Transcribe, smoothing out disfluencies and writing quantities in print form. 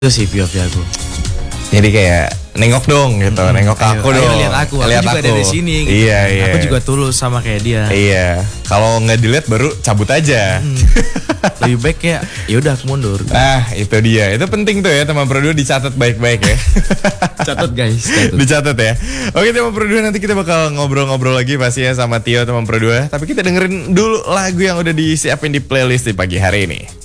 Itu sih POV aku. Jadi kayak nengok dong gitu, nengok aku dong. Lihat aku juga dari sini. Gitu. Iya, iya. Aku juga tulus sama kayak dia. Iya. Kalau nggak dilihat baru cabut aja. Lebih baik ya udah aku mundur. Nah itu dia, itu penting tuh ya teman Pro2 dicatat baik-baik ya. Catat guys. Dicatat ya. Oke teman Pro2, nanti kita bakal ngobrol-ngobrol lagi pasti ya sama Tio teman Pro2. Tapi kita dengerin dulu lagu yang udah disiapin di playlist di pagi hari ini.